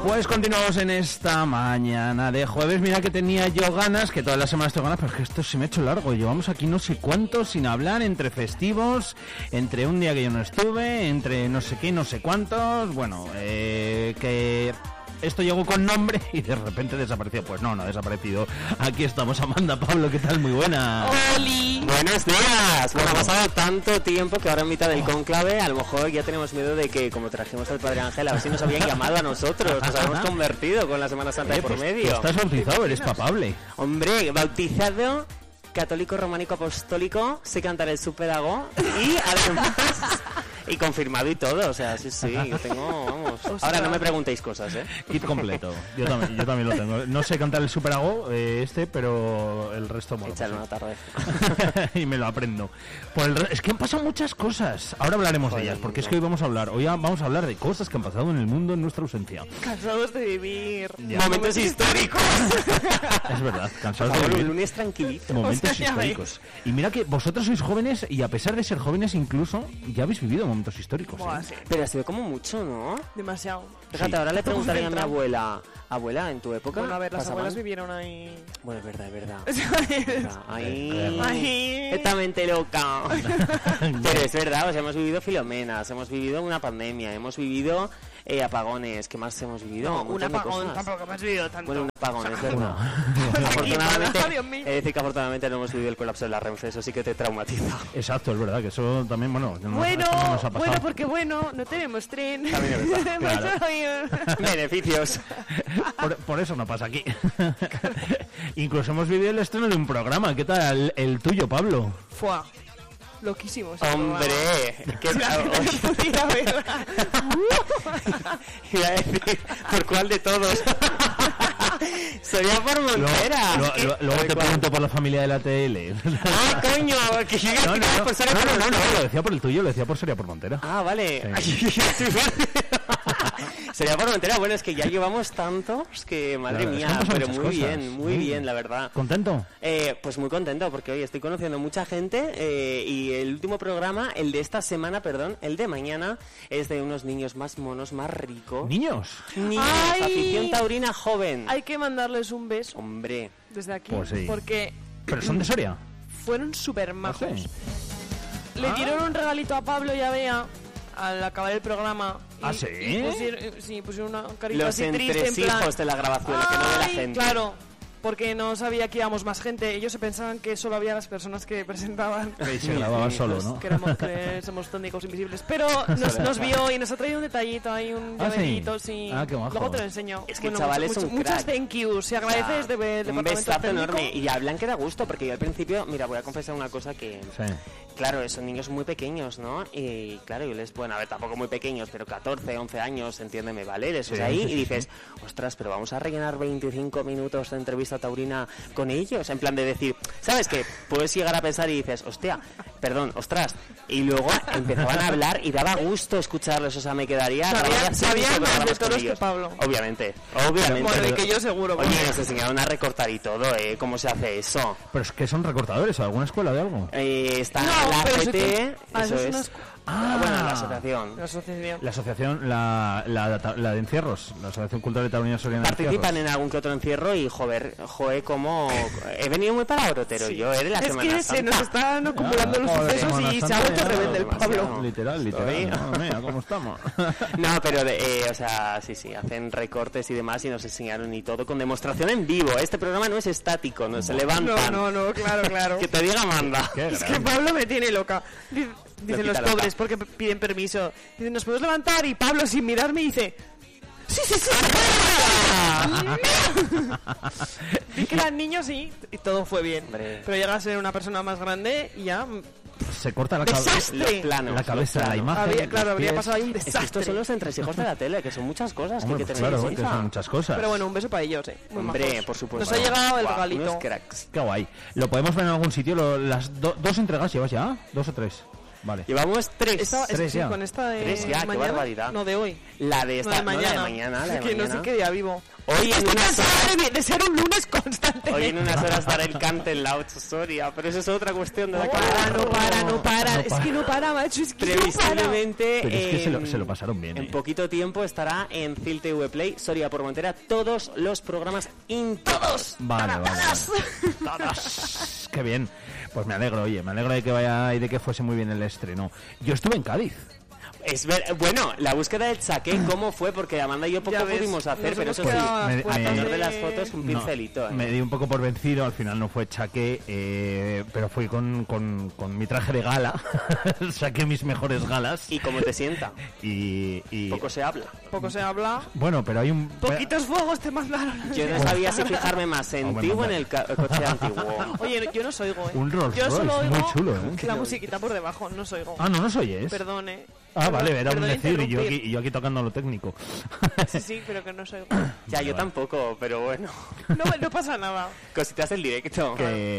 Pues continuamos en esta mañana de jueves. Mira que tenía yo ganas, que todas las semanas tengo ganas, pero es que esto se me ha hecho largo. Llevamos aquí no sé cuántos sin hablar, entre festivos, entre un día que yo no estuve, entre no sé qué, no sé cuántos. Bueno, que esto llegó con nombre y de repente desapareció. Pues no ha desaparecido. Aquí estamos, Amanda, Pablo, ¿qué tal? Muy buena. ¡Holi! Buenos días. Bueno, ha pasado tanto tiempo que ahora en mitad del cónclave a lo mejor ya tenemos miedo de que, como trajimos al Padre Ángel, a ver si nos habían llamado a nosotros. Nos habíamos convertido con la Semana Santa de por pues, medio. Estás bautizado, eres papable. Hombre, bautizado, católico románico apostólico, sé cantar el Superago y además... Y confirmado y todo, o sea, sí, yo tengo, vamos... Ahora no me preguntéis cosas, ¿eh? Kit completo, yo también lo tengo. No sé cantar el Superago, pero el resto mola. Échale una tarde. Y me lo aprendo. Es que han pasado muchas cosas. Ahora hablaremos de ellas, porque es que hoy vamos a hablar de cosas que han pasado en el mundo en nuestra ausencia. Cansados de vivir. Ya. Momentos históricos. Es verdad, cansados de vivir. Un lunes tranquilito. Momentos históricos. Y mira que vosotros sois jóvenes y a pesar de ser jóvenes incluso, ya habéis vivido momentos históricos. Buah, sí. Pero ha sido como mucho, ¿no? Demasiado. Fíjate, ahora le preguntaré a mi abuela, ¿en tu época? Bueno, a ver, las pasaban? abuelas vivieron ahí... Bueno, es verdad. Ahí. Esta mente loca. Pero es verdad, o sea, hemos vivido filomenas, hemos vivido una pandemia, hemos vivido apagones. ¿Qué más hemos vivido? No, un apagón tampoco hemos vivido tanto. Bueno, un apagón, es verdad. Afortunadamente, es decir que afortunadamente no hemos vivido el colapso de la Renfe, eso sí que te traumatiza. Exacto, es verdad, que eso también, bueno... Bueno, nos ha pasado. bueno, porque no tenemos tren. También es verdad, claro. Beneficios. Por eso no pasa aquí. Incluso hemos vivido el estreno de un programa. ¿Qué tal el tuyo, Pablo? Fua. Loquísimo. Hombre, ¿qué tal? Iba a decir, ¿por cuál de todos? Sería por Montera. Luego te pregunto por la familia de la TL. ¡Ah, coño! Que yo no, lo decía por el tuyo, lo decía por Sería por Montera. Ah, vale. Sí. Sería por Montera. Bueno, es que ya llevamos tantos que, madre mía, pero muy bien, la verdad. ¿Contento? Pues muy contento, porque hoy estoy conociendo mucha gente y el último programa, el de esta semana, el de mañana, es de unos niños más monos, más ricos. ¿Niños? ¡Ay! Afición taurina joven. Hay que mandarles un beso. Hombre. Desde aquí. Pues sí. Porque... ¿Pero son de Soria? Fueron súper majos. ¿Ah, sí? Le dieron un regalito a Pablo y a Bea al acabar el programa. ¿Ah, sí? Pusieron una carita Los así triste, en plan... entresijos de la grabación, que no de la gente. Claro, porque no sabía que íbamos más gente. Ellos se pensaban que solo había las personas que presentaban. Y se grababa solo, ¿no? Que somos técnicos invisibles. Pero nos vio y nos ha traído un detallito ahí, un llaverito, sí. Ah, qué majo. Luego te lo enseño. Es que el chaval es un muchas crack. thank yous. Se agradece desde el un departamento besazo técnico. enorme. Y hablan que da gusto, porque yo al principio, mira, voy a confesar una cosa que... Sí. Claro, son niños muy pequeños, ¿no? Y claro, yo les... Bueno, a ver, tampoco muy pequeños, pero 14, 11 años, entiéndeme, ¿vale? Les ves ahí y dices, ostras, pero vamos a rellenar 25 minutos de entrevista taurina con ellos, en plan de decir, ¿sabes qué? Puedes llegar a pensar y dices, ostras, y luego empezaban a hablar y daba gusto escucharlos, o sea, me quedaría... Sabían más de todos que Pablo. Obviamente. Bueno, y que yo seguro. Oye, nos enseñaron a recortar y todo, ¿cómo se hace eso? ¿Pero es que son recortadores? ¿Alguna escuela de algo? Está No, la pero ACT, eso eso es una es... Bueno, la asociación. La asociación, la de encierros, la Asociación Cultural Taurina Soriana. Participan en algún que otro encierro y, joder, como... He venido muy para Orotero, yo de la Semana Santa. Es que se nos están acumulando los sucesos y se ha vuelto rebelde el Pablo. Literal. Madre mía, ¿cómo estamos? No, pero, o sea, sí, hacen recortes y demás y nos enseñaron y todo con demostración en vivo. Este programa no es estático, no se levantan. No, claro. Que te diga Amanda. Es que Pablo me tiene loca. Dicen los pobres porque piden permiso. Dicen, ¿nos podemos levantar? Y Pablo, sin mirarme, dice... ¡Sí! Vi que eran niños y todo fue bien. Hombre. Pero llega a ser una persona más grande y ya... Se corta la ¡Desastre! la cabeza, la imagen. Habría pasado ahí un Es que desastre. estos son los entresijos de la tele, que son muchas cosas que hay que tener claro, en que cuenta. son muchas cosas. Pero bueno, un beso para ellos, Muy Hombre, majos. por supuesto. Nos ha llegado el Guau, regalito. unos cracks. Qué guay. ¿Lo podemos ver en algún sitio? ¿Las dos entregas llevas ya? ¿2 o 3? Vale. Llevamos 3. Tres sí, ya. con esta de 3 ya, qué mañana. barbaridad. No, de hoy. La de esta, No, de no, la de mañana. mañana, la de Que mañana. no sé qué día vivo. Hoy en Estoy unas cansada horas, de ser un lunes constante. hoy en unas horas dará el cante en la 8 Soria, pero eso es otra cuestión de la que No para. No Es que no para, macho. Es que no para. previsiblemente Pero es que se lo pasaron bien. en poquito tiempo estará en CIL TV Play, Soria por Montera, todos los programas íntegros. Vale. Todas. Qué bien. Pues me alegro, oye, me alegro de que vaya y de que fuese muy bien el estreno. Yo estuve en Cádiz. Bueno, la búsqueda del chaqué, ¿cómo fue? Porque Amanda y yo poco Ya ves, pudimos hacer, nos pero hemos eso sí, quedado a las me- puertas me- alrededor de las fotos un No, pincelito. me di un poco por vencido, al final no fue chaqué, pero fui con mi traje de gala, saqué mis mejores galas ¿Y cómo te sienta? y Poco se habla. Poco se habla. bueno, pero hay un... Poquitos fuegos te mandaron. Yo no sabía si fijarme más en Hombre, ti o en manda. el coche antiguo. Oye, yo no os oigo, ¿eh? Un Rolls Yo solo Royce, oigo muy chulo, ¿eh? la musiquita por debajo, no os oigo. Ah, no soy, ¿es? Perdone. Ah, vale, era un Perdón decir y yo interrumpir. aquí tocando lo técnico. Sí, pero que no os oigo. Ya, yo tampoco, pero bueno. No pasa nada. Cositas del directo.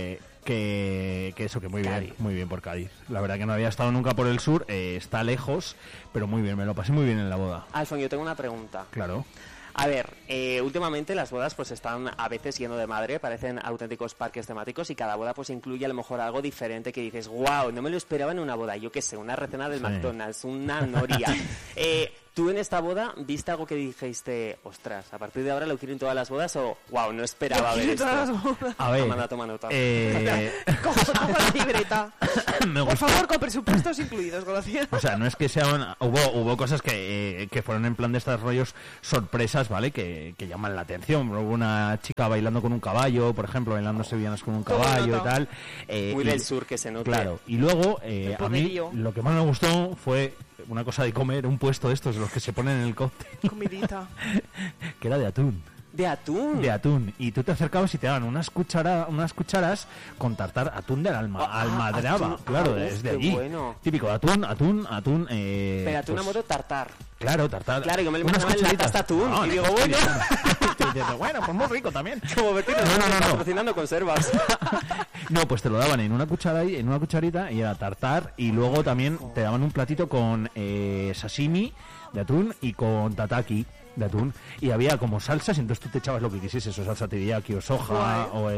Que eso, que muy Cádiz. bien por Cádiz. La verdad que no había estado nunca por el sur, está lejos, pero muy bien, me lo pasé muy bien en la boda. Alfon, yo tengo una pregunta. Claro. A ver, últimamente las bodas pues están a veces yendo de madre, parecen auténticos parques temáticos y cada boda pues incluye a lo mejor algo diferente que dices, wow, no me lo esperaba en una boda, yo qué sé, una recena del Sí. McDonald's, una noria. ¿Tú en esta boda viste algo que dijiste, ostras, a partir de ahora lo quiero en todas las bodas o, wow, no esperaba ver esto? A ver, Amanda, toma nota. Cojo la libreta. me Por gustó. favor, con presupuestos incluidos, gracias. O sea, no es que sean... Hubo cosas que fueron en plan de estos rollos sorpresas, ¿vale? Que llaman la atención. Hubo una chica bailando con un caballo, por ejemplo, bailando sevillanas con un Todo caballo y nota. tal. Muy y- del sur que se nota. Claro. Y luego, a mí, poderío. lo que más me gustó fue una cosa de comer, un puesto de estos, de los que se ponen en el cóctel, Comidita. que era de atún. De atún. De atún. Y tú te acercabas y te daban unas cucharas con tartar atún del almadraba. atún. Claro, Ah, uf, desde qué allí. bueno. Típico de atún. Pero atún a pues, modo tartar. Claro, tartar. Claro, yo me lo unas imaginaba en cucharitas. latas de atún, No, y en digo, cucharitas. bueno. Y dices, bueno, pues muy rico también. Como Betty No. cocinando conservas. No, pues te lo daban en una cucharita y era tartar y luego también te daban un platito con sashimi de atún y con tataki de atún y había como salsas y entonces tú te echabas lo que quisieses, o salsa teriyaki o soja o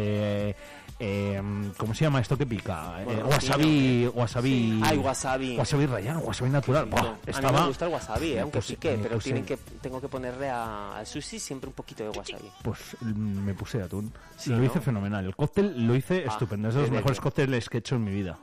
¿cómo se llama esto que pica? Bueno, Wasabi. Ay, wasabi. Wasabi rallano, wasabi natural. Buah, A mí estaba... me gusta el wasabi, aunque puse- pique, me pero puse- tengo que ponerle al sushi siempre un poquito de wasabi. Pues me puse de atún. Sí, lo ¿no? hice fenomenal. El cóctel lo hice estupendo. Es de los qué mejores bello. cócteles que he hecho en mi vida.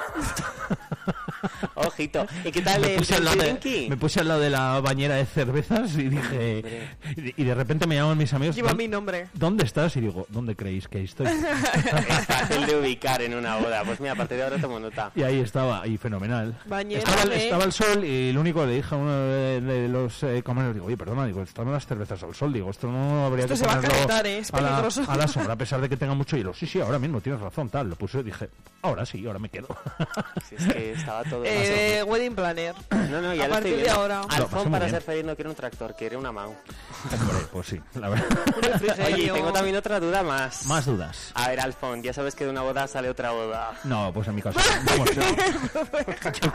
Ojito. ¿Y qué tal el drinky? me puse al lado de la bañera de cervezas y dije... Y de repente me llaman mis amigos... Lleva mi nombre. ¿Dónde estás? Y digo, ¿dónde creéis que estoy? Es fácil de ubicar en una boda. Pues mira, a partir de ahora tomo nota. Y ahí estaba, y fenomenal. Bañera Estaba el sol y lo único que le dije a uno de los camareros, digo, oye, perdona, digo, están las cervezas al sol, digo, esto no habría Esto que se va a ponerlo calentar, ¿eh? Es peligroso. a la sombra, a pesar de que tenga mucho hielo. Sí, ahora mismo tienes razón, tal. Lo puse y dije, ahora sí, ahora me quedo. Si es que estaba todo Wedding planner. No, ya a lo partir estoy de viendo. ahora. Lo pasé Alfon, muy para bien. ser feliz no quiere un tractor, quiere una Mau. Hombre, pues sí, la verdad. Un refrigerio. Oye, y tengo también otra duda más. Más dudas. A ver, Alfon, ya sabes que de una boda sale otra boda. No, pues en mi caso. Vamos, yo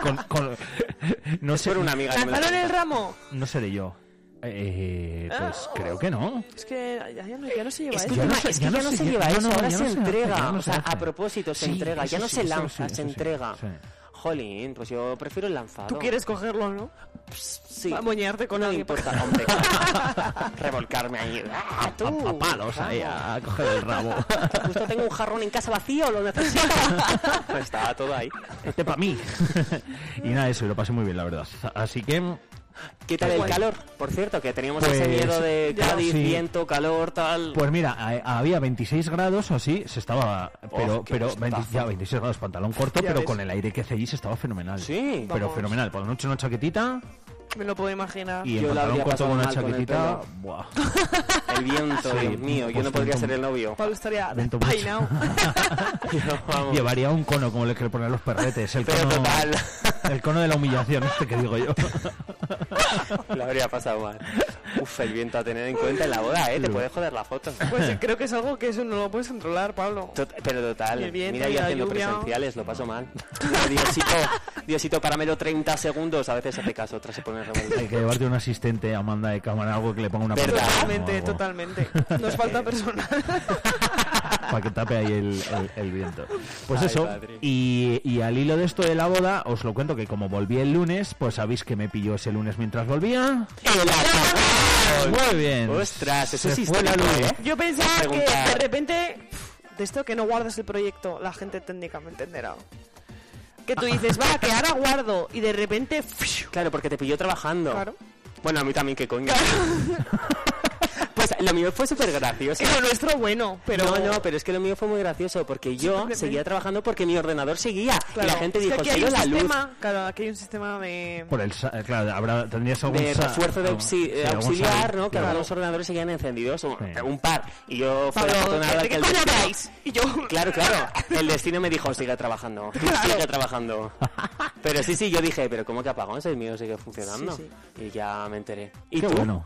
no sé, Por una amiga que me lo ¿Lanzaron el cuenta. ramo? no seré yo. Pues creo que no. Es que ya no se lleva Es eso. que, ya no se lleva eso, ahora se entrega. ya no O se sea, hace. a propósito, se Sí, entrega. Ya eso no sí, se eso lanza, sí, se eso sí, entrega. sí. Jolín, pues yo prefiero el lanzado. Tú quieres cogerlo, ¿no? Sí. Va a moñarte con No me alguien. importa, hombre. Revolcarme ahí. ¡Ah, tú! A palos ahí, a coger el rabo. Justo tengo un jarrón en casa vacío, lo necesito. Pues estaba todo ahí. Este para mí. Y nada, eso, y lo pasé muy bien, la verdad. Así que, ¿Qué tal el guay. calor? Por cierto, que teníamos Pues, ese miedo de ya, Cádiz, sí. viento, calor, tal. pues mira, había 26 grados o así, se estaba... qué gustazo. Ya 26 grados, pantalón corto, Ya pero ves. con el aire que hace allí se estaba fenomenal. Sí. Pero Vamos. fenomenal. Por la noche una chaquetita Me lo puedo imaginar. y el Yo la pantalón habría corto pasado con una mal con el chaquetita... pelo. Buah. El viento, Sí, Dios mío, yo pues no podría viento- ser el novio. Pablo estaría Vento mucho. peinado. Vamos. Llevaría un cono como el que le ponen los perretes. El Pero cono, total. el cono de la humillación, este que digo yo. Lo habría pasado mal. Uf, el viento a tener en cuenta en la boda, ¿eh? Te puede joder la foto. Pues creo que es algo que eso no lo puedes controlar, Pablo. Pero total, Y el viento mira y yo la haciendo lluvia. presenciales, lo paso mal. Diosito, Diosito, páramelo 30 segundos. A veces hace caso, otras se pone rebelde. Hay que llevarte un asistente, Amanda de cámara, algo que le ponga una ¿Verdad? pantalla, Totalmente. Nos falta personal. para que tape ahí el viento. Pues Ay, eso, padre. y al hilo de esto de la boda, os lo cuento que como volví el lunes, pues sabéis que me pilló ese lunes mientras volvía. Muy bien. Ostras, eso Se sí fue está la bien, luz. ¿eh? Yo pensaba que Preguntar. de repente, de esto que no guardas el proyecto, la gente técnicamente entenderá. Que tú dices, va, que ahora guardo, y de repente... Claro, porque te pilló trabajando. Claro. Bueno, a mí también, qué coño. Pues lo mío fue súper gracioso. Es lo nuestro bueno, pero... No, pero es que lo mío fue muy gracioso porque yo seguía trabajando porque mi ordenador seguía. Claro. Y la gente Es que dijo, aquí se hay ha un ido la luz. sistema, claro, aquí hay un sistema de... Claro, tendrías algún De refuerzo de algún auxiliar, ¿no? Que claro. ahora los ordenadores seguían encendidos, Sí. un par. Y yo fui Pablo, afortunada ¿de que qué el coño destino... habláis? Y yo... Claro, el destino me dijo, sigue trabajando, sigue trabajando. Pero sí, yo dije, pero ¿cómo que apagón? Si el mío sigue funcionando. Sí. Y ya me enteré. ¿Y Qué tú? bueno.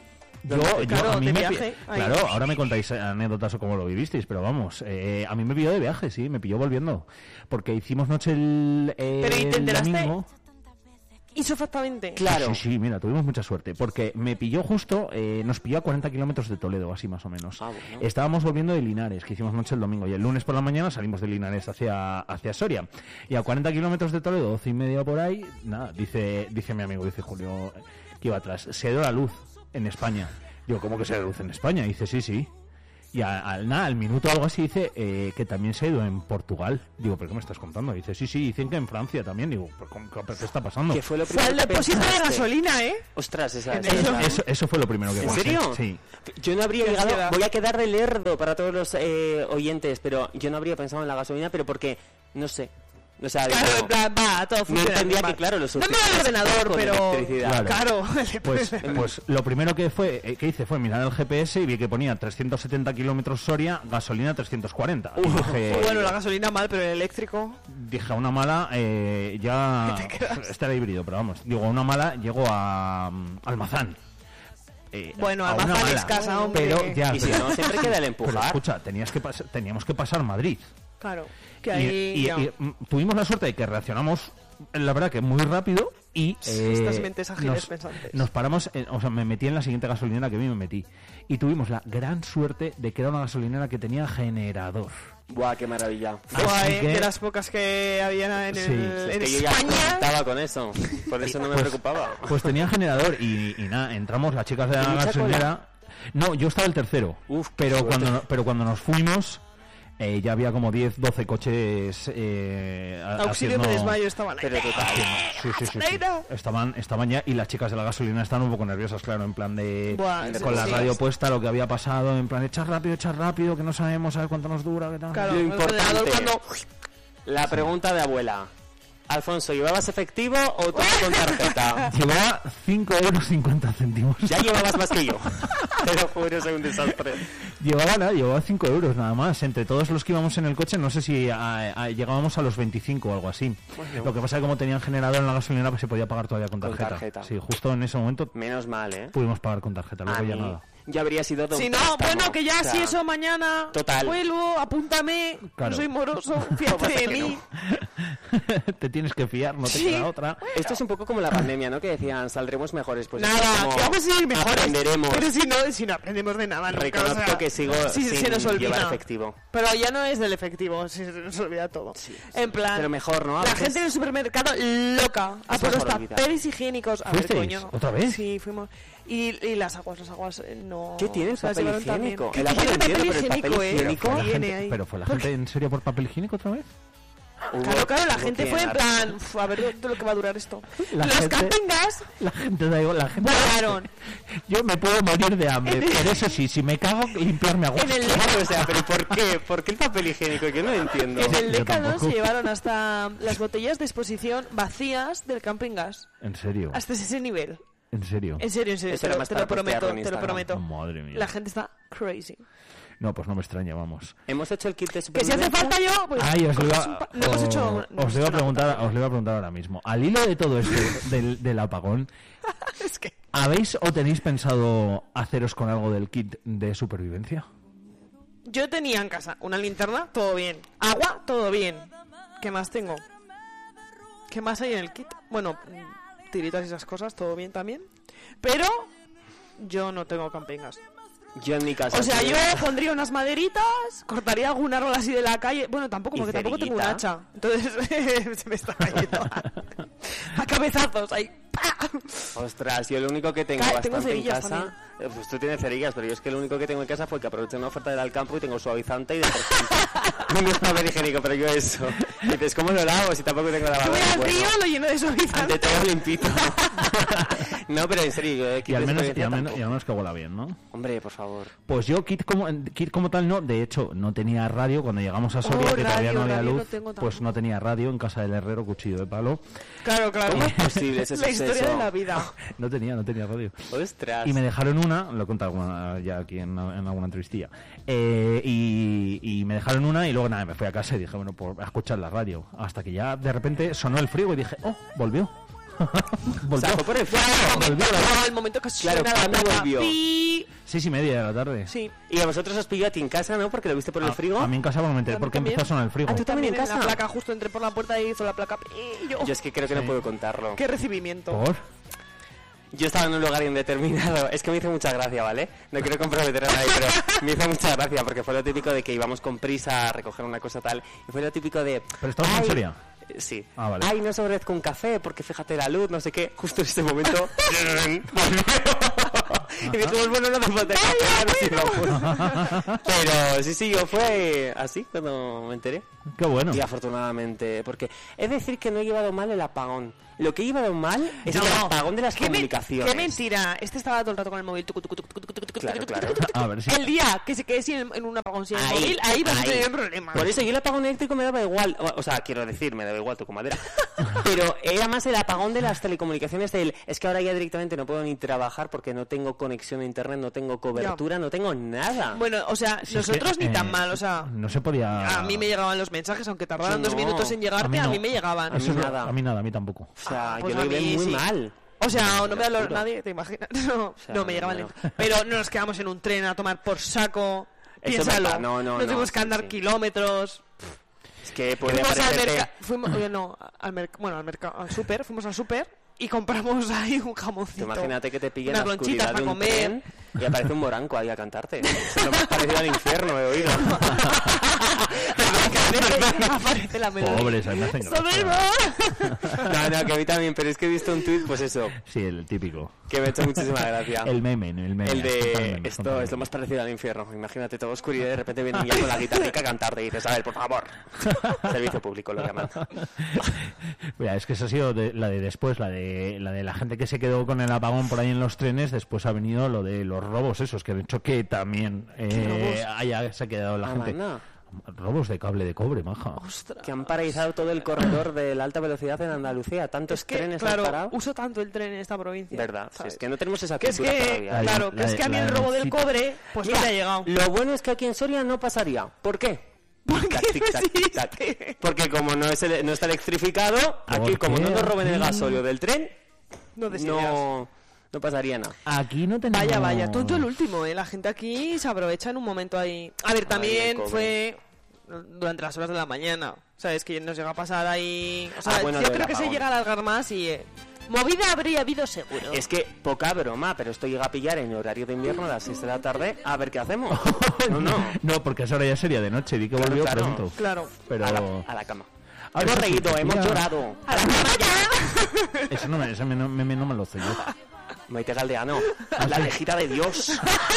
Claro, a mí de me viaje, ahí. claro, ahora me contáis anécdotas o cómo lo vivisteis, pero vamos, a mí me pilló de viaje, sí, me pilló volviendo, porque hicimos noche Pero ¿y te enteraste? domingo. Hizo exactamente. Claro. Sí, mira, tuvimos mucha suerte, porque me pilló justo, nos pilló a 40 kilómetros de Toledo, así más o menos. Ah, bueno. Estábamos volviendo de Linares, que hicimos noche el domingo, y el lunes por la mañana salimos de Linares hacia Soria. Y a 40 kilómetros de Toledo, 12:30 por ahí, nada, dice mi amigo, dice Julio, que iba atrás, se dio la luz en España. Digo, ¿cómo que se da la luz en España? Y dice, sí. Y al minuto algo así dice que también se ha ido en Portugal. Digo, ¿pero qué me estás contando? Y dice, sí, dicen que en Francia también. Digo, ¿pero qué está pasando? ¿Qué fue lo Fue primero el que depósito de pensaste? gasolina, ¿eh? Ostras, esa En es. Eso fue lo primero que ¿En pensé. serio? Sí. Yo no habría Qué llegado, ansiedad. voy a quedar de lerdo para todos los oyentes, pero yo no habría pensado en la gasolina, pero porque, no sé, o sea, Claro, digo, en plan, va, todo no funciona. entendía normal. que, claro, los No me da el ordenador, con pero... electricidad. Claro. Claro. Pues lo primero que hice fue mirar el GPS y vi que ponía 370 kilómetros Soria, gasolina 340. Y dije, Bueno, la gasolina mal, pero el eléctrico... dije a una mala, ya... Este era híbrido, pero vamos. Digo, a una mala llego a Almazán. Bueno, a una Almazán mala. es casa, hombre. Pero ya... Y si no, siempre queda el Pero empujar. escucha, teníamos que pasar Madrid. Claro. Que ahí... Y ya. tuvimos la suerte de que reaccionamos, la verdad que muy rápido y Estas mentes ágiles pensantes. nos paramos, o sea, me metí en la siguiente gasolinera que vi, me metí. Y tuvimos la gran suerte de que era una gasolinera que tenía generador. Buah, qué maravilla. Así que- de las pocas que había en, Sí. en Que yo ya España... estaba con eso, por eso no me preocupaba. Pues tenía generador y nada, entramos las chicas de la ¿Y mucha gasolinera. No, yo estaba el tercero. Uf, qué pero suerte. cuando nos fuimos, ya había como 10, 12 coches Auxilio haciendo- de desmayo estaban ahí. Pero total. Sí. Neida. Estaban ya y las chicas de la gasolina estaban un poco nerviosas, claro, en plan de Buah, con la sí. radio puesta lo que había pasado, en plan echar rápido, que no sabemos a ver cuánto nos dura, qué tal. Claro, Lo el importante. ordenador cuando... La pregunta de abuela. Alfonso, ¿llevabas efectivo o todo con tarjeta? Llevaba 5,50 €. Ya llevabas más que yo. Pero fue un desastre. Llevaba 5 euros nada más. Entre todos los que íbamos en el coche, no sé si llegábamos a los 25 o algo así. Bueno. Lo que pasa es que como tenían generador en la gasolina, pues se podía pagar todavía con Con tarjeta. tarjeta. Sí, justo en ese momento Menos mal, ¿eh? pudimos pagar con tarjeta, luego A ya mí nada. ya habría sido don Si no, préstamo. bueno, que ya O sea, si eso mañana total. vuelvo, apúntame, Claro. no soy moroso, fíjate de mí. Te tienes que fiar, no te Sí. queda otra. Esto es un poco como la pandemia, ¿no? Que decían, saldremos mejores. Pues Nada, es como que vamos a ir mejores. aprenderemos. Pero si no aprendemos de nada, nunca, Reconozco o sea, que sigo sí, sin se nos olvida. llevar efectivo. Pero ya no es del efectivo, se nos olvida todo. En plan, Pero mejor, ¿no? A la veces- gente en el supermercado loca a Es por los mejor olvidar. papeles higiénicos. A ver, ¿Fuisteis? coño. ¿Otra vez? Sí, fuimos. Y las aguas no. ¿Qué tiene el se las papel llevaron también. higiénico? ¿Qué El agua tiene lo entiendo, pero el higiénico, papel higiénico- Fue la Tiene gente- ahí. pero fue la ¿Por gente en serio por papel higiénico otra vez. Claro, la hubo gente que fue en llenar. plan, "Uf, a ver todo lo que va a durar esto". La Los gente- camping gas La gente da igual, la gente. volaron. Yo me puedo morir de hambre, pero eso sí, si me cago, limpiarme a gusto. En el- Claro, o sea, pero ¿por qué? ¿Por qué el papel higiénico? Yo no entiendo. En el Yo Decathlon tampoco. se llevaron hasta las botellas de exposición vacías del camping gas. En serio, Hasta ese nivel. en serio. En serio, Eso te era lo, más te para lo prometo, postearlo en te lo Instagram. prometo. Madre mía. La gente está crazy. No, pues no me extraña, vamos. Hemos hecho el kit de Que si hace supervivencia. falta yo, pues Ay, os lo coges iba, un no hemos hecho... no hemos os lo iba a hecho nada. preguntar ahora mismo. Al hilo de todo esto del apagón, Es que... ¿habéis o tenéis pensado haceros con algo del kit de supervivencia? Yo tenía en casa una linterna, todo bien. Agua, todo bien. ¿Qué más tengo? ¿Qué más hay en el kit? Bueno, tiritas y esas cosas, todo bien también. Pero yo no tengo camping gas. Yo en mi casa... O sea, yo pondría unas maderitas, cortaría algún árbol así de la calle. Bueno, tampoco, porque tampoco tengo un hacha. Entonces se me está cayendo a cabezazos ahí. ¡Pah! Ostras, yo lo único que tengo bastante en casa... Pues tú tienes cerillas, pero yo es que lo único que tengo en casa fue que aproveché una oferta del Alcampo y tengo suavizante y detergente. No es papel higiénico, pero yo eso. Y dices, ¿cómo lo lavo si tampoco tengo lavadora? Voy al río, lo lleno de suavizante. Ante todo limpito. No, pero en serio, y al menos que huela bien, ¿no? Hombre, por favor. Pues yo kit como tal no. De hecho, no tenía radio cuando llegamos a Soria, que todavía no había luz. Pues no tenía radio en casa del herrero, cuchillo de palo. Claro. ¿Cómo es posible ese La historia de la vida. No tenía radio. Ostras. Y me dejaron lo he contado ya aquí en alguna entrevistilla. Y me dejaron una y luego nada, me fui a casa y dije, bueno, pues a escuchar la radio. Hasta que ya de repente sonó el frigo y dije, volvió. O sea, fue por el frigo. El momento que suena la ¿cuándo placa. volvió? 6:30 de la tarde. Sí. Y a vosotros os pilló a ti en casa, ¿no? Porque lo viste por el frigo. A mí en casa me enteré porque empezó a sonar el frigo. ¿A tú también en casa? La placa, justo entré por la puerta y hizo la placa. Yo es que creo que no puedo contarlo. ¿Qué recibimiento? ¿Por? Yo estaba en un lugar indeterminado. Es que me hizo mucha gracia, ¿vale? No quiero comprometer a nadie, pero me hizo mucha gracia porque fue lo típico de que íbamos con prisa a recoger una cosa tal. Y fue lo típico de... ¿Pero estabas en Soria? Sí. Vale. Ay, no se ofrezco un café porque fíjate la luz, no sé qué. Justo en ese momento... Y dijimos, bueno, no hace falta café. Pero sí, yo fue así cuando me enteré. Qué bueno. Y afortunadamente, porque es decir que no he llevado mal el apagón. Lo que he llevado mal es el apagón de las comunicaciones. ¡Qué mentira! Este estaba todo el rato con el móvil. Claro. A ver, sí. El día que se quede en un apagón sin el móvil, ahí vas a tener un problema. Por eso yo el apagón eléctrico me daba igual. O sea, quiero decir, me daba igual, tu comadera. Pero era más el apagón de las telecomunicaciones es que ahora ya directamente no puedo ni trabajar porque no tengo conexión a internet, no tengo cobertura, no tengo nada. Bueno, o sea, nosotros ni tan mal, o sea... No se podía... A mí me llegaban los mensajes, aunque tardaran 2 minutos en llegarte, a mí me llegaban. A mí nada, a mí tampoco. O sea, pues yo lo vi muy mal. O sea, no me habló nadie, ¿te imaginas? No, sea, no me llegaban lento. Pero no nos quedamos en un tren a tomar por saco. Piénsalo. No tuvimos que andar kilómetros. Es que puede parecerte... Fuimos al súper, fuimos al súper y compramos ahí un jamoncito. Imagínate que te pillan una la oscuridad para de un comer tren y aparece un moranco ahí a cantarte. Es lo más parecido al infierno, he oído. Aparece la melodía. Pobres, a mí me hacen gracia. No, que a mí también, pero es que he visto un tuit, pues eso. Sí, el típico. Que me ha hecho muchísima gracia. El meme. El de esto es lo más parecido al infierno. Imagínate toda oscuridad y de repente vienen ya con la guitarrica a cantarte y dices, a ver, por favor. Servicio público lo llaman. Mira, es que esa ha sido la de después, la de la gente que se quedó con el apagón por ahí en los trenes. Después ha venido lo de los robos esos, que han hecho que también se ha quedado la gente. Manda. Robos de cable de cobre, maja. Ostras. Que han paralizado todo el corredor de la alta velocidad en Andalucía. Tantos trenes han parado. Uso tanto el tren en esta provincia. Verdad, ¿sabes? Es que no tenemos esa Que es cultura que, todavía. claro, que es que a mí el robo del cobre, pues no me ha llegado. Lo bueno es que aquí en Soria no pasaría. ¿Por qué? Porque como no está electrificado, aquí como no nos roben el gasóleo del tren, no pasaría nada. Aquí no tenemos... Vaya, tonto el último, ¿eh? La gente aquí se aprovecha en un momento ahí. A ver, también fue durante las horas de la mañana, ¿sabes? Que nos llega a pasar ahí... O sea, yo creo que se llega a alargar más y... movida habría habido seguro. Es que poca broma, pero esto llega a pillar en horario de invierno a las 6 de la tarde, a ver qué hacemos. No, porque esa hora ya sería de noche, di que volvió pronto. Claro. Pero... A la cama. Hemos reído, hemos llorado. ¡A la cama ya! Ese meme no me lo sé yo. Maite Galdeano, la lejita de Dios.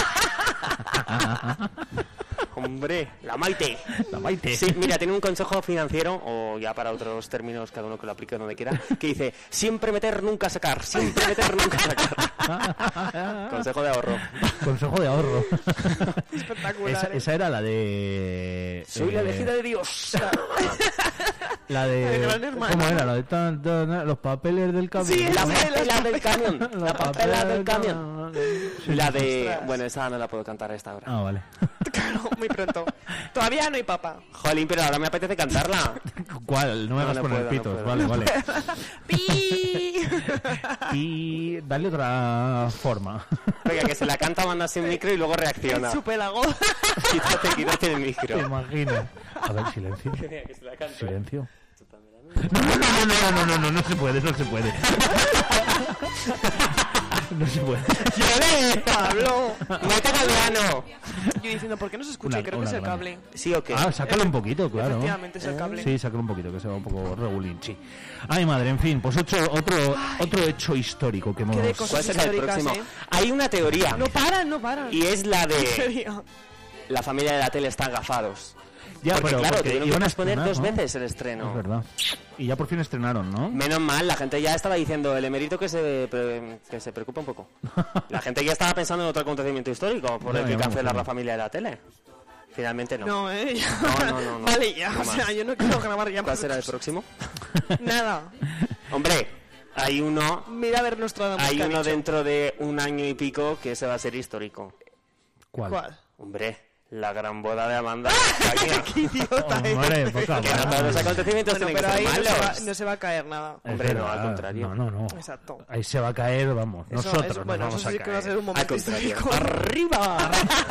Hombre, la Maite. Sí, mira, tiene un consejo financiero, o ya para otros términos, cada uno que lo aplique donde quiera, que dice, siempre meter, nunca sacar. Siempre meter, nunca sacar. Consejo de ahorro. Consejo de ahorro. Espectacular. Esa era la de... Soy la elegida de Dios. La de... ¿Cómo era? La de los papeles del camión. Sí, la papela del camión. La papela del camión. Sí, la de... Ostras. Bueno, esa no la puedo cantar a esta hora. Ah, vale. Claro, muy pronto. Todavía no hay papa. Jolín, pero ahora me apetece cantarla. ¿Cuál? No me vas a poner pitos. Vale. ¡Pi! Y dale otra forma. Venga, que se la canta, manda sin micro y luego reacciona. Su pelago. Quítate el micro. Te imagino. A ver, silencio. Que se la cante. Silencio. No se puede. No se puede. ¡Lloré, Pablo! ¡Mete al verano! Yo diciendo, ¿por qué no se escucha? Creo que es el cable. ¿Sí o qué? Sácalo un poquito, claro. Efectivamente, es el cable. Sí, sácalo un poquito, que se va un poco regulín, sí. Ay, madre, en fin, pues otro hecho histórico que hemos... ¿Cuál será el próximo? Hay una teoría. No paran. Y es la de... ¿En serio? La familia de la tele está agafados. Ya, porque claro, tuvieron que posponer dos veces el estreno. Es verdad. Y ya por fin estrenaron, ¿no? Menos mal, la gente ya estaba diciendo el emérito que se preocupa un poco. La gente ya estaba pensando en otro acontecimiento histórico por el que cancelar la familia de la tele. Finalmente no. No. No. Vale, ya, o sea, yo no quiero grabar ya. ¿Cuál será el próximo? Nada. Hombre, hay uno... Mira a ver nuestro... Hay uno dentro de un año y pico que ese va a ser histórico. ¿Cuál? Hombre... La gran boda de Amanda. ¡Qué idiota! Hombre, poca que no todos los acontecimientos tienen que ser malos. No se va a caer nada. Hombre, no, al contrario. No. Exacto. Ahí se va a caer, vamos. Nosotros nos vamos eso a sí caer. que va a ser un momento histórico. ¡Arriba!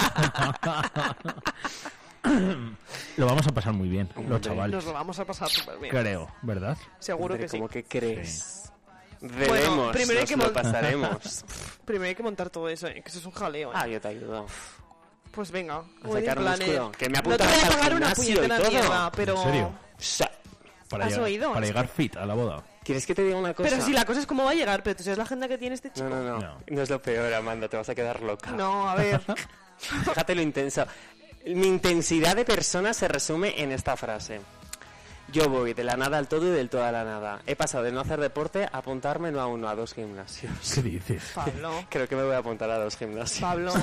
Lo vamos a pasar muy bien, los chavales. Nos lo vamos a pasar súper bien. Creo, ¿verdad? Seguro que sí. ¿Cómo que crees? Sí. Veremos, primero hay que lo pasaremos. Primero hay que montar todo eso, que eso es un jaleo. Yo te ayudo. Pues venga, a sacar músculo. Que me no te voy a pagar una puñetera mierda, pero... ¿En serio? ¿Has oído? Para llegar fit a la boda. ¿Quieres que te diga una cosa? Pero si la cosa es cómo va a llegar, pero tú sabes la agenda que tiene este chico. No es lo peor, Amanda, te vas a quedar loca. No, a ver. Fíjate lo intenso. Mi intensidad de persona se resume en esta frase. Yo voy de la nada al todo y del todo a la nada. He pasado de no hacer deporte a apuntarme no a uno, a 2 gimnasios. ¿Qué dices? Pablo. Creo que me voy a apuntar a 2 gimnasios. Pablo.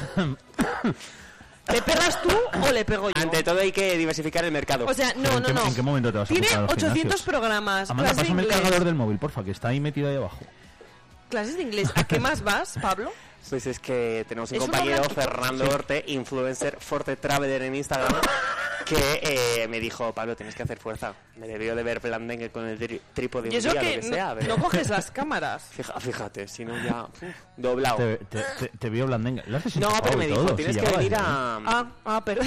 ¿Le pegas tú o le pego yo? Ante todo hay que diversificar el mercado. O sea, no. ¿En qué momento te vas a Tiene apuntar a los 800 gimnasios? programas. Amanda, Clases de pásame el inglés. cargador del móvil, porfa, que está ahí metido ahí abajo. Clases de inglés. ¿A qué más vas, Pablo? Pues es que tenemos un ¿Es compañero, uno blanquito? Fernando Orte, influencer, Forte Traveler en Instagram, que me dijo, Pablo, tienes que hacer fuerza. Me debió de ver blandengue con el trípode Y un eso día, que lo que sea. no coges las cámaras. Fíjate, si no ya... doblado. Te vio blandengue. No, pero me dijo, tienes que venir a... pero...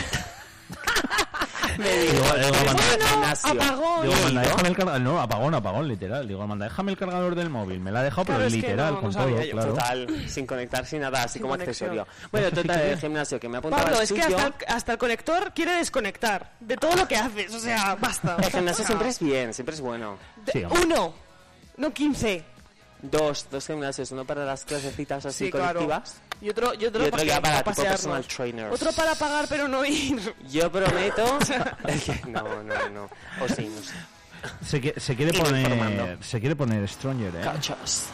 Me dijo, apagón. Digo, Amanda, déjame el cargador. No, apagón, literal. Digo, Amanda, déjame el cargador del móvil. Me la ha dejado, Claro, pero es que literal, no con sabía todo, yo. claro. Total, sin conectar, sin nada, así Sin como conexión. accesorio. Bueno, total, el gimnasio que me ha apuntado Pablo, al es que suyo... hasta el conector quiere desconectar de todo lo que haces. O sea, basta. El gimnasio siempre es bien, siempre es bueno. Sí, hombre. 1, no 15. Dos gimnasios, uno para las clasecitas así Sí, claro. colectivas Y otro y otro ya para tipo pasearnos. personal trainers. Otro para pagar pero no ir. Yo prometo... No. O sí, no sé. Se quiere poner Stronger, ¿eh? Cachas.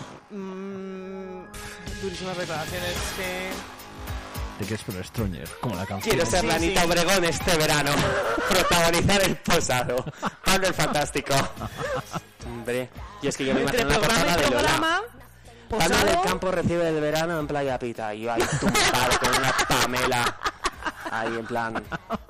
Durísimas declaraciones que... Te quieres poner Stronger, como la canción. Quiero ser Sí, la Anita sí. Obregón este verano. Protagonizar el posado. Pablo el fantástico. Hombre, y es que yo me Entre imagino la programa portada y de Lola. programa, Pablo del posado... Campo recibe el verano en Playa Pita. Y yo ahí tumbado con una Pamela. Ahí en plan...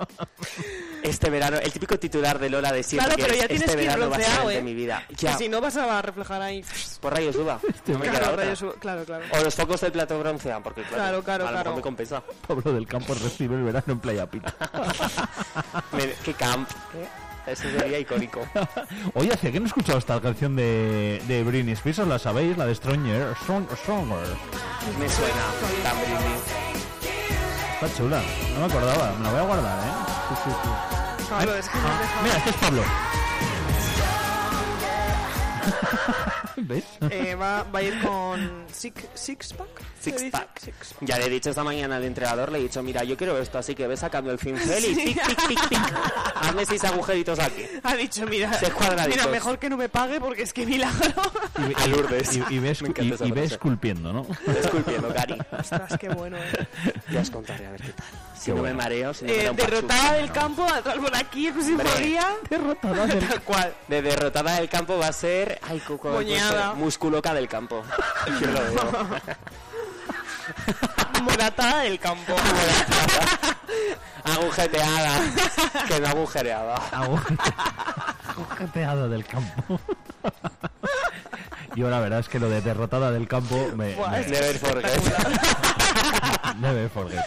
Este verano, el típico titular de Lola de siempre, Claro, pero que ya es, tienes este que ir verano va a ser bronceado, el de ¿eh? mi vida. Que Ya, si no vas a reflejar ahí... por rayos uva. No me queda Claro, otra. claro. O los focos del plato broncean, porque claro, Claro, a lo mejor claro. me compensa. Pablo del Campo recibe el verano en Playa Pita. Qué camp. Eso sería icónico. Oye, ¿hacía que no he escuchado esta canción de Britney Spears? ¿La sabéis? La de Stronger. Stronger. Me suena tan Britney. Está chula. No me acordaba. Me la voy a guardar, ¿eh? Sí. Pablo, es que nos deja... Mira, este es Pablo. ¿Ves? Va a ir con six pack. Six ¿Se dice? pack. Six pack. Ya le he dicho esta mañana al entrenador, le he dicho, mira, yo quiero esto, así que ve sacando el cincel y tic, tic, tic, tic. Hazme 6 agujeritos aquí. Ha dicho, mira, 6 cuadraditos. mira, mejor que no me pague porque es que milagro. A Lourdes. Y ves, Me encanta esa y ves frase. esculpiendo, ¿no? Esculpiendo, Cari. Ostras, qué bueno, Ya os contaré a ver qué tal. Si Qué no bueno. me mareo, si no me da un derrotada pachu. del campo, atrás por aquí, pues Hombre. podría. Derrotada del... Tal cual. De derrotada del campo va a ser... Ay, Moñada. musculoca del campo. Yo lo veo. Moratada del campo. Agujeteada. Que no agujereaba. Agujeteado del campo. Yo la verdad es que lo de derrotada del campo Buah, es Never forget. Never forget.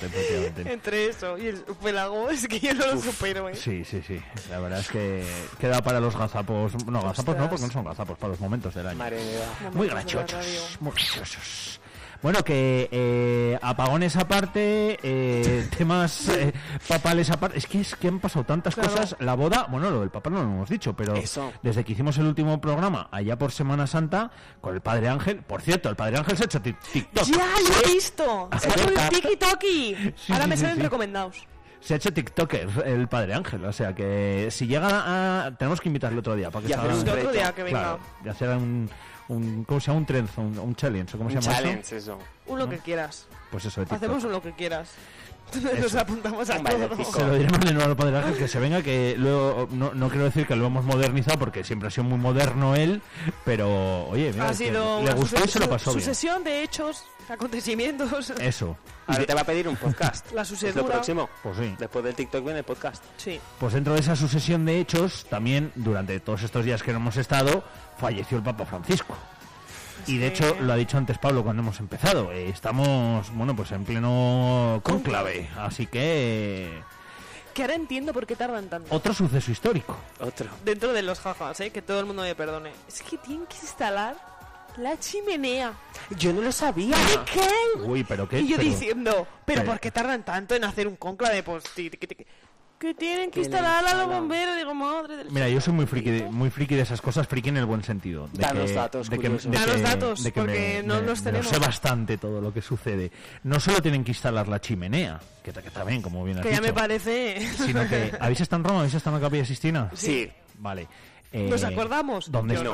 efectivamente. Entre eso y el pelago, es que yo no lo supero, ¿eh? Sí. La verdad es que queda para los gazapos. No, gazapos no, porque no son gazapos, para los momentos del año. Madre mía. Muy graciosos. Muy graciosos. Bueno, que apagones aparte, temas papales aparte. Es que han pasado tantas cosas. La boda, bueno, lo del papá no lo hemos dicho, pero desde que hicimos el último programa, allá por Semana Santa, con el Padre Ángel. Por cierto, el Padre Ángel se ha hecho TikTok. ¡Ya lo he visto! ¡Se ha hecho un tiki-toki! Ahora me salen recomendados. Se ha hecho TikToker el Padre Ángel, o sea que si llega a... Tenemos que invitarle otro día para que hacer otro día que venga. Claro, y hacer ¿cómo se llama? Un trenzo, un challenge, ¿cómo se llama challenge, eso? Un lo que quieras. Pues eso, de TikTok. Hacemos un lo que quieras. Nos apuntamos a todo. Se lo diremos de nuevo al Padre Ángel, que se venga, que luego no quiero decir que lo hemos modernizado, porque siempre ha sido muy moderno él, pero oye, mira, le gustó y se lo pasó bien. Sucesión de hechos, acontecimientos. Eso. Ahora te va a pedir un podcast. La sucedura. ¿Es lo próximo? Pues sí. Después del TikTok viene el podcast. Sí. Pues dentro de esa sucesión de hechos, también durante todos estos días que no hemos estado, falleció el Papa Francisco. Y de hecho, lo ha dicho antes Pablo cuando hemos empezado, estamos, bueno, pues en pleno cónclave, así que... Que ahora entiendo por qué tardan tanto. Otro suceso histórico. Otro. Dentro de los jajas, que todo el mundo me perdone. Es que tienen que instalar la chimenea. Yo no lo sabía. ¿De qué? Uy, pero qué... Y yo diciendo, ¿pero por qué tardan tanto en hacer un cónclave? Pues que tienen que instalar a los bomberos. Digo, madre del... Mira, yo soy muy friki de esas cosas, friki en el buen sentido. Danos datos, porque no los tenemos. Sé bastante todo lo que sucede. No solo tienen que instalar la chimenea, que también, como bien has dicho. Que ya me parece. Sino que... ¿Habéis estado en Roma? ¿Habéis estado en la Capilla Sistina? Sí. Vale. ¿Nos acordamos? ¿Dónde Yo no?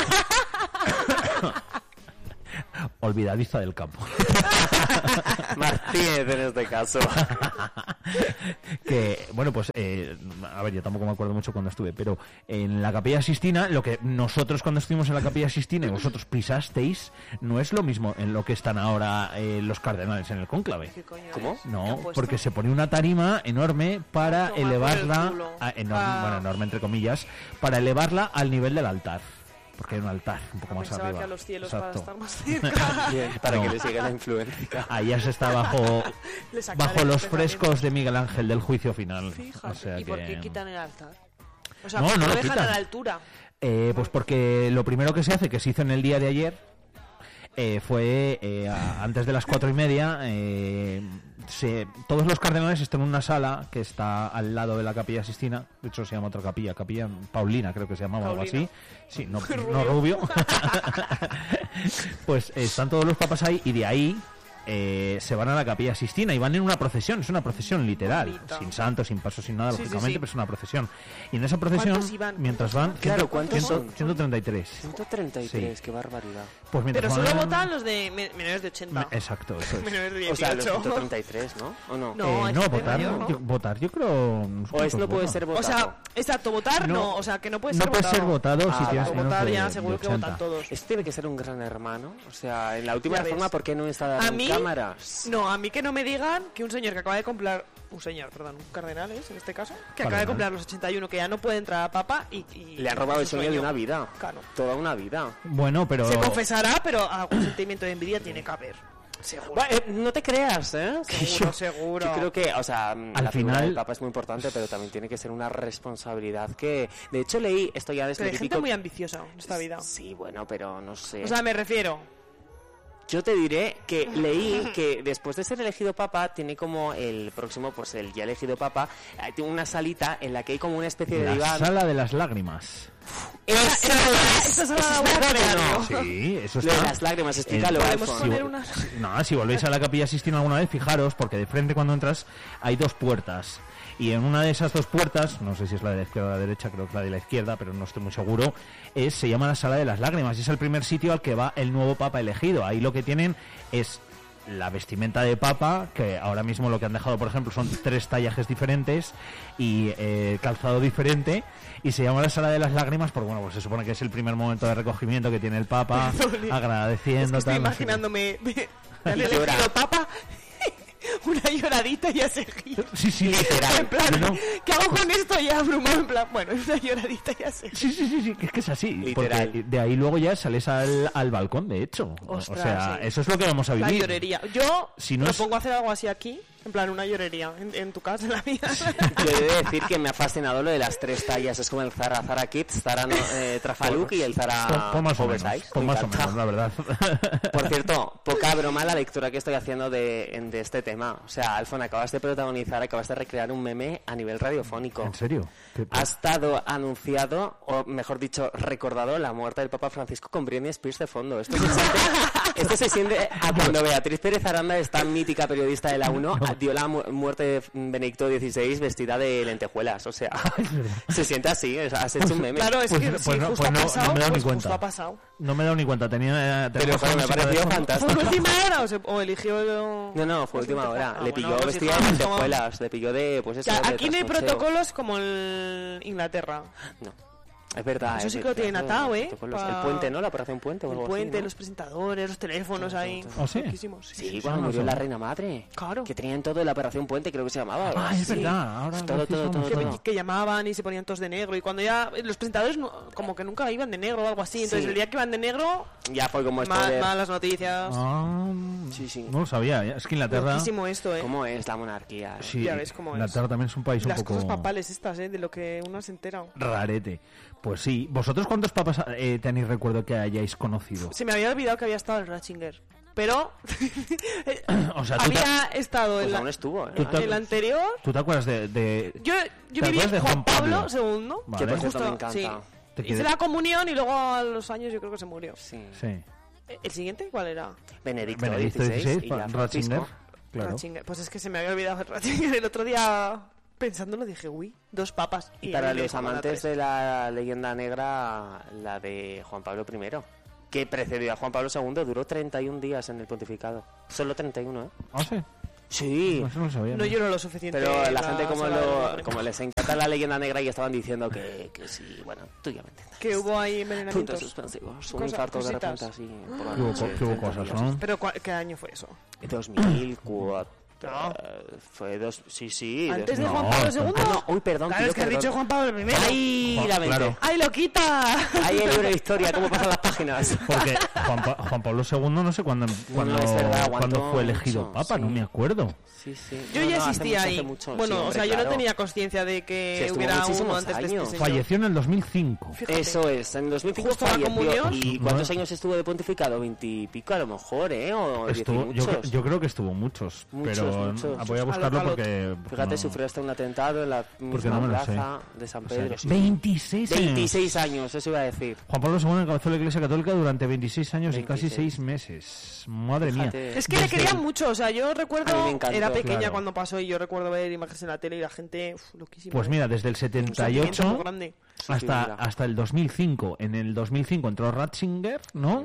Olvidadiza del campo. Martínez en este caso. Que, bueno, pues, a ver, yo tampoco me acuerdo mucho cuando estuve, pero en la Capilla Sistina, lo que nosotros cuando estuvimos en la Capilla Sistina y vosotros pisasteis, no es lo mismo en lo que están ahora los cardenales en el cónclave. ¿Cómo? No, porque se pone una tarima enorme para elevarla, enorme entre comillas, para elevarla al nivel del altar. Porque hay un altar un poco más arriba. Que a los cielos. Exacto. Para estar más cerca. Bien, para que le siga la influencia. Ahí ya se está bajo los frescos de Miguel Ángel del juicio final. Fíjate. O sea, ¿y por qué quitan el altar? O sea, no lo dejan quitan a la altura. Pues porque lo primero que se hace, que se hizo en el día de ayer, fue antes de las 4:30. Todos los cardenales están en una sala que está al lado de la Capilla Sistina. De hecho se llama otra capilla Paulina, creo que se llamaba, algo así. Sí, no Rubio. Pues están todos los papas ahí y de ahí se van a la Capilla Sistina y van en una procesión. Es una procesión literal, bonita. Sin santos, sin pasos, sin nada, lógicamente, pero es una procesión. Y en esa procesión, mientras van, claro, ¿cuántos son? 133. 133, qué barbaridad. Pues pero solo votan los de menores de 80. Exacto, eso es. Menores de 18. O sea, los 133, ¿no? ¿O no? No, votar, yo creo... O es no puede ser votado. O sea, exacto, votar no, o sea, que no puede ser votado. No puede ser votado si tienes menos votar de, ya, seguro que votan todos. Esto tiene que ser un gran hermano. O sea, en la última reforma, ¿por qué no está dando cámaras? No, a mí que no me digan que un señor que acaba de cumplir... un cardenal es, en este caso, que acaba de cumplir los 81, que ya no puede entrar a papa y le han robado el sueño de una vida. Claro. Toda una vida. Bueno, pero... Se confesará, pero algún sentimiento de envidia tiene que haber. Seguro. No te creas, ¿eh? Seguro. Yo creo que, o sea, al final el Papa es muy importante, pero también tiene que ser una responsabilidad que... De hecho, leí esto ya desde... Pero hay gente muy ambiciosa en esta vida. Sí, bueno, pero no sé. O sea, me refiero... Yo te diré que leí que después de ser elegido papa, tiene como el próximo, pues el ya elegido papa, tiene una salita en la que hay como una especie de diván. La sala de las lágrimas. Esa sala de Sí, eso está. Lo de las lágrimas, explícalo. Si volvéis a la Capilla Sistina alguna vez, fijaros, porque de frente cuando entras hay dos puertas. Y en una de esas dos puertas, no sé si es la de la izquierda o la derecha, creo que la de la izquierda, pero no estoy muy seguro, se llama la Sala de las Lágrimas y es el primer sitio al que va el nuevo Papa elegido. Ahí lo que tienen es la vestimenta de Papa, que ahora mismo lo que han dejado, por ejemplo, son 3 tallajes diferentes y calzado diferente, y se llama la Sala de las Lágrimas porque, bueno, pues se supone que es el primer momento de recogimiento que tiene el Papa, agradeciendo... Es que estoy imaginándome el elegido Papa... Una lloradita y a seguir. Sí, literal. En plan, ¿qué hago con esto ya, Brumo? En plan, bueno, una lloradita y a seguir. Sí, que es que es así. Literal. Porque de ahí luego ya sales al balcón, de hecho. Ostras, o sea, eso es lo que vamos a vivir. La llorería. Yo si no propongo hacer algo así aquí, En plan, una llorería. En tu casa, en la mía. Yo he de decir que me ha fascinado lo de las 3 tallas. Es como el Zara Kids, Zara Trafaluk y el Zara Oversize. Pues más o menos, la verdad. Por cierto, poca broma la lectura que estoy haciendo de este tema. O sea, Alfon, acabas de protagonizar, acabas de recrear un meme a nivel radiofónico. ¿En serio? Ha estado anunciado, o mejor dicho, recordado la muerte del Papa Francisco con Britney Spears de fondo. Esto se siente a cuando Beatriz Pérez Aranda, esta mítica periodista de la 1, dio la muerte de Benedicto XVI vestida de lentejuelas. O sea, se siente así. Has hecho un meme. Claro, es que justo ha pasado. No me he dado ni cuenta. Justo ha pasado. No me he dado ni cuenta. Pero me pareció fantástico. ¿Fue última hora o eligió...? No, fue última hora. Le pilló vestida de lentejuelas. Le pilló de... Pues eso, aquí no hay protocolos como en Inglaterra. No. Es verdad. Eso sí que lo tienen atado, ¿eh? El puente, ¿no? La operación puente o algo así, el puente, ¿no? los presentadores, los teléfonos ahí. ¿Ah, sí? Sí, cuando murió la reina madre. Claro. Que tenían todo de la operación puente, creo que se llamaba. Ah, es verdad. Ahora todo. Que llamaban y se ponían todos de negro. Y cuando ya... Los presentadores como que nunca iban de negro o algo así. Entonces el día que iban de negro... Ya fue como malas noticias. Sí. No lo sabía. Es que Inglaterra... Muchísimo esto, ¿eh? ¿Cómo es la monarquía? Sí, ya ves cómo Inglaterra es. también es un país un Las poco... cosas papales estas, ¿eh? De lo que uno se entera. Rarete. Pues sí. ¿Vosotros cuántos papas tenéis recuerdo que hayáis conocido? Se me había olvidado que había estado el Ratzinger. Pero o sea, había estado pues aún estuvo, ¿eh? el anterior. ¿Tú te acuerdas de... Yo viví en Juan Pablo II. Vale. Que por cierto Justo, me encanta. sí. ¿Te Hice la comunión y luego a los años yo creo que se murió. Sí. ¿El siguiente cuál era? Benedicto XVI, y ya Ratzinger. Francisco. Claro. Ratzinger. Pues es que se me había olvidado el Ratzinger. El otro día pensándolo dije, uy, 2 papas. Y para los amantes de la leyenda negra, la de Juan Pablo I, que precedió a Juan Pablo II, duró 31 días en el pontificado. Solo 31, ¿eh? ¿Ah, sí? Sí. Eso no lo sabía. No lloro lo suficiente. Pero la gente como les encanta la leyenda negra y estaban diciendo que sí, bueno, tú ya me entiendes. Que hubo ahí envenenamientos. Puntos suspensivos, un infarto de repente así por la noche. Hubo cosas, ¿no? Pero ¿qué año fue eso? 2004. No. Fue sí. ¿Antes de Juan Pablo II? No, uy, perdón. Claro, es que has dicho Juan Pablo I. ¡Ay, la mente! Claro. ¡Ay, lo quita! ¡Ay, el libro de historia! ¿Cómo pasan las páginas? Porque Juan Pablo II no sé cuándo es verdad, cuándo fue elegido papa, sí. no me acuerdo. Sí. Yo ya existía ahí. Mucho. Bueno, sí, hombre, o sea, yo claro. no tenía conciencia de que hubiera uno antes de este señor. Falleció en el 2005. Fíjate. Eso es, en 2005 Justo la falleció. comunión. ¿Y cuántos años estuvo de pontificado? 20 y pico a lo mejor, ¿eh? O 10 y muchos. Yo creo que estuvo muchos, pero voy a buscarlo porque... Fíjate, sufrió hasta un atentado en la misma plaza de San Pedro. O sea, 26 años. 26 años, eso iba a decir. Juan Pablo II encabezó la Iglesia Católica durante 26 años y casi 6 meses. Madre mía. Es que le querían mucho, o sea, yo recuerdo, A mí me encantó, era pequeña claro. cuando pasó y yo recuerdo ver imágenes en la tele y la gente, loquísima. Pues mira, desde el Un sentimiento muy 78 grande. hasta el 2005. En el 2005 entró Ratzinger, ¿no?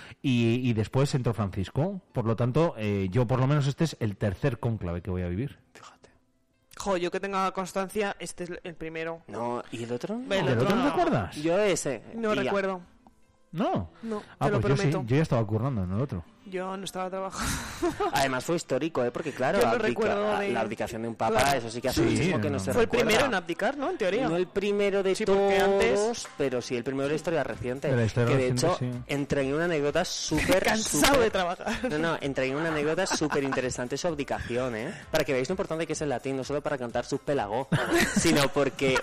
Y después entró Francisco. Por lo tanto, yo por lo menos este es el tercer cónclave que voy a vivir. Fíjate. Jo, yo que tenga constancia, este es el primero. No, ¿y el otro? El ¿Del otro otro no no. te acuerdas? Yo ese. No y ya. recuerdo. No. No, Ah, te lo pues yo sí, prometo. yo ya estaba currando en el otro. Yo no estaba trabajando. Además fue histórico, ¿eh? Porque claro, Yo no recuerdo de- la abdicación de un papa, Claro. eso sí que hace Sí, muchísimo que no se Fue el recuerda. primero en abdicar, ¿no? En teoría. No el primero de Sí, todos, porque antes- pero sí el primero de la historia reciente. De la historia que de reciente, hecho, sí. entré en una anécdota súper... Cansado de trabajar. No, entré en una anécdota súper interesante su abdicación, ¿eh? Para que veáis lo importante que es el latín, no solo para cantar sus pelagó, sino porque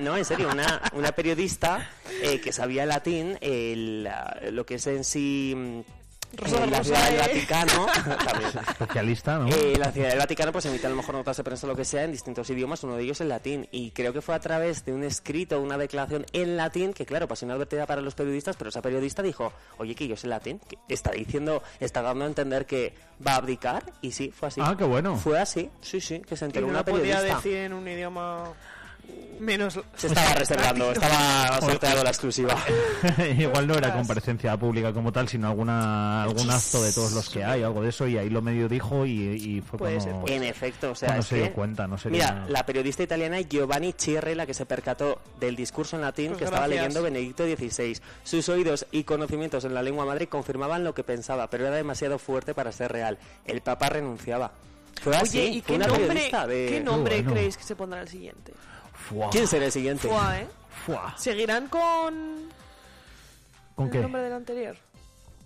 una periodista que sabía latín, lo que es en sí... Rosa la Rosa, ciudad del Vaticano también. Especialista, ¿no? La ciudad del Vaticano pues emite a lo mejor notas de prensa o lo que sea en distintos idiomas, uno de ellos el latín, y creo que fue a través de un escrito, una declaración en latín, que claro, pasó inadvertida para los periodistas, pero esa periodista dijo, oye, que yo sé latín, que está dando a entender que va a abdicar, y sí, fue así. Ah, qué bueno. Fue así, sí, que se Y enteró no una lo podía periodista. decir en un idioma menos... Se estaba reservando, estaba sorteando la exclusiva. Igual no era comparecencia pública como tal, sino algún acto de todos los que hay, algo de eso, y ahí lo medio dijo y fue Puede cuando, ser, En efecto, o sea, cuando es se que... dio cuenta, no sería... Mira, la periodista italiana Giovanni Chirri, la que se percató del discurso en latín Pues que estaba gracias. leyendo Benedicto XVI. Sus oídos y conocimientos en la lengua madre confirmaban lo que pensaba, pero era demasiado fuerte para ser real. El Papa renunciaba. Fue así, Oye, ¿y fue qué una nombre, periodista de... qué nombre Bueno. creéis que se pondrá el siguiente? Fuá, ¿Quién será el siguiente? Fua, ¿eh? fuá. ¿Seguirán con ¿Con el qué? nombre del anterior?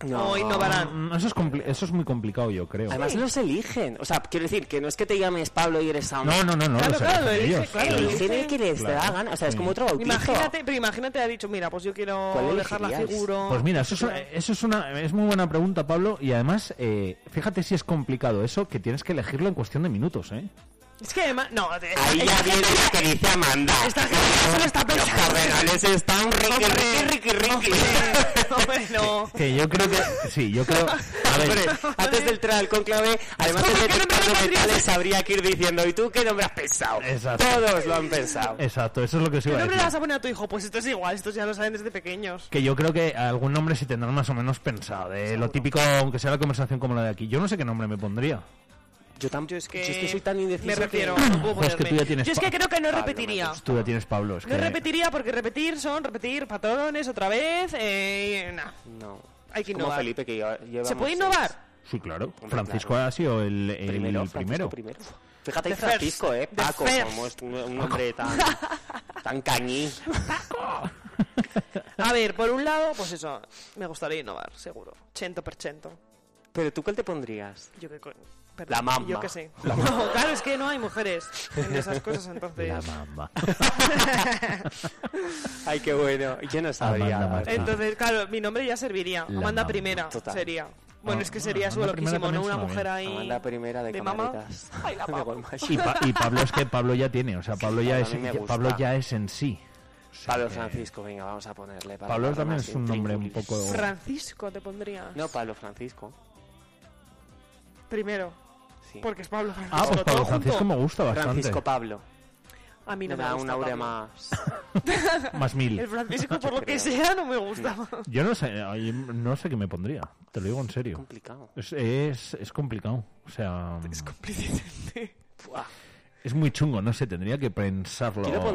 o innovarán. Eso es muy complicado, yo creo. Además los eligen. O sea, quiero decir, que no es que te llames Pablo y eres Sam. No. Claro, lo eligen, claro. Eligen el que les da gana. O sea, es como otro bautizo. Imagínate, ha dicho, mira, pues yo quiero dejar la figura. Pues mira, es muy buena pregunta, Pablo. Y además, fíjate si es complicado eso, que tienes que elegirlo en cuestión de minutos, ¿eh? Es que además, no, ahí ya viene lo que dice Amanda. Esta gente solo está pensando. Los cardenales están riqui. Hombre, no. Que yo creo que... Sí, yo creo... A ver... Hombre, antes de entrar al conclave, además de detectar los metales, habría que ir diciendo, ¿y tú qué nombre has pensado? Exacto. Todos lo han pensado. Exacto, eso es lo que se iba a ¿Qué decir. nombre le vas a poner a tu hijo? Pues esto es igual, estos ya lo saben desde pequeños. Que yo creo que algún nombre sí tendrán más o menos pensado. De lo típico, aunque sea la conversación como la de aquí. Yo no sé qué nombre me pondría. Yo es que soy tan indeciso. Me refiero. Es que tú ya tienes yo es que creo que no repetiría. Tú ya tienes Pablo. No repetiría porque repetir patrones otra vez. No. Hay que como innovar. Felipe, que lleva ¿Se puede innovar? Sí, claro. Hombre, Francisco ha sido el primero. Fíjate en Francisco, Paco, como es un hombre tan cañí. A ver, por un lado, pues eso, me gustaría innovar, seguro. 100%. ¿Pero tú cuál te pondrías? Yo que La mamá. Yo que sé. No, claro, es que no hay mujeres en esas cosas, entonces. La mamá. Ay, qué bueno. Yo no sabría. Entonces, claro, mi nombre ya serviría. La Amanda mamá. Primera Total. sería. Bueno, es que sería eso Amanda loquísimo, Primera ¿no? Una también mujer suena ahí. Amanda Primera de mamá. Camaritas. Ay, la mamá. Y Pablo es que Pablo ya tiene, o sea, Pablo ya Pablo es a mí me gusta. Pablo ya es en sí. O sea, Pablo que- Francisco, venga, vamos a ponerle. para Pablo darle también más es un nombre un intrigue. poco... Francisco te pondrías. No, Pablo Francisco. Primero. Sí. Porque es Pablo Francisco. Ah, pues Pablo todo Francisco junto. me gusta bastante. Francisco Pablo. A mí no Me me da gusta un aura Pablo. más. Más mil. El Francisco, por lo que creo. sea, no me gusta. Yo no sé qué me pondría. Te lo digo en serio. Complicado. Es complicado. O sea, Es complicente. Buah. es muy chungo, no sé, tendría que pensarlo. Quiero